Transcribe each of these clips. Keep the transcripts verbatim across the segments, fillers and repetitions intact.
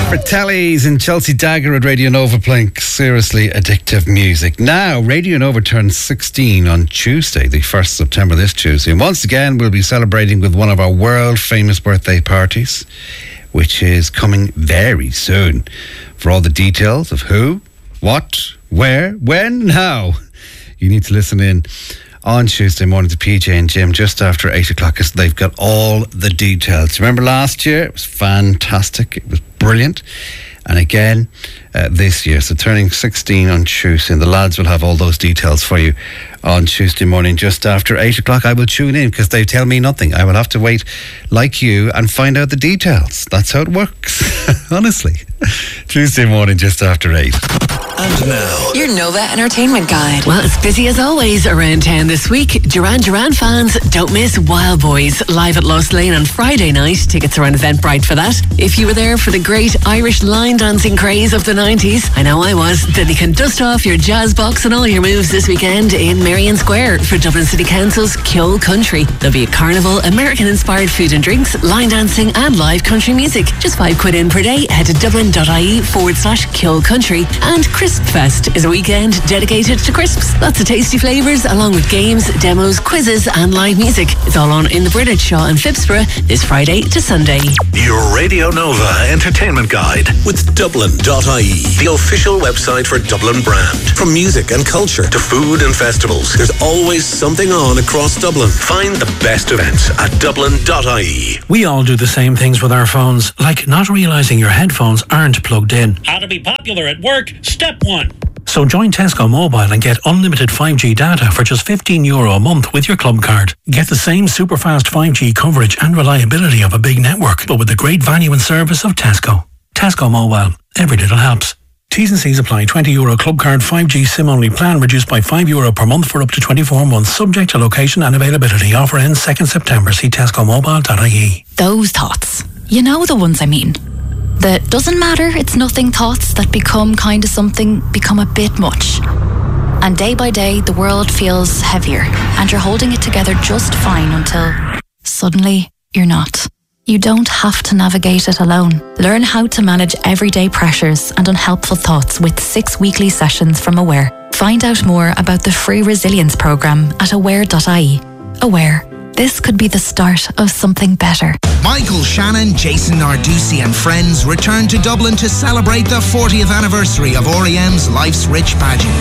Fratellis and Chelsea Dagger at Radio Nova playing seriously addictive music. Now, Radio Nova turns sixteen on Tuesday, the first of September, this Tuesday. And once again, we'll be celebrating with one of our world-famous birthday parties, which is coming very soon. For all the details of who, what, where, when, and how, you need to listen in on Tuesday morning to P J and Jim just after eight o'clock, because they've got all the details. Remember last year? It was fantastic. It was brilliant. And again, uh, this year. So turning sixteen on Tuesday. And the lads will have all those details for you on Tuesday morning just after eight o'clock. I will tune in because they tell me nothing. I will have to wait like you and find out the details. That's how it works. Honestly. Tuesday morning just after eight. And now, your Nova Entertainment Guide. Well, it's busy as always around town this week. Duran Duran fans, don't miss Wild Boys live at Lost Lane on Friday night. Tickets are on Eventbrite for that. If you were there for the great Irish line dancing craze of the nineties, I know I was, then you can dust off your jazz box and all your moves this weekend in Merrion Square for Dublin City Council's Kyo Country. There'll be a carnival, American-inspired food and drinks, line dancing and live country music. Just five quid in per day. Head to dublin.ie forward slash Kyo Country. And Crisp Fest is a weekend dedicated to crisps. Lots of tasty flavours along with games, demos, quizzes and live music. It's all on in the British Shaw and Phibsborough this Friday to Sunday. Your Radio Nova Entertainment Guide with Dublin dot I E, the official website for Dublin Brand. From music and culture to food and festivals, there's always something on across Dublin. Find the best events at Dublin dot I E. We all do the same things with our phones, like not realising your headphones aren't plugged in. How to be popular at work, step one. So join Tesco Mobile and get unlimited five G data for just fifteen euro a month with your club card. Get the same super fast five G coverage and reliability of a big network, but with the great value and service of Tesco. Tesco Mobile. Every little helps. T's and C's apply. twenty euro club card five G SIM only plan reduced by five euro per month for up to twenty-four months, subject to location and availability. Offer ends second of September. See tesco mobile dot I E. Those thoughts. You know the ones I mean. The doesn't matter, it's nothing thoughts that become kind of something, become a bit much. And day by day, the world feels heavier, and you're holding it together just fine until suddenly you're not. You don't have to navigate it alone. Learn how to manage everyday pressures and unhelpful thoughts with six weekly sessions from Aware. Find out more about the free resilience program at aware dot I E. Aware. This could be the start of something better. Michael Shannon, Jason Narducci and friends return to Dublin to celebrate the fortieth anniversary of R E M's Life's Rich pageant.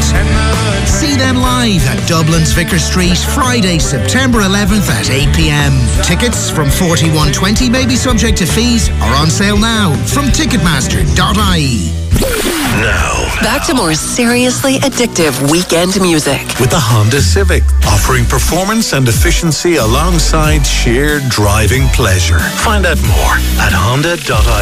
See them live at Dublin's Vicar Street, Friday, September eleventh at eight p.m. Tickets from forty-one twenty, may be subject to fees, are on sale now from ticketmaster dot I E. Now, back to more seriously addictive weekend music with the Honda Civic, offering performance and efficiency alongside sheer driving pleasure. Find out more at honda dot I E.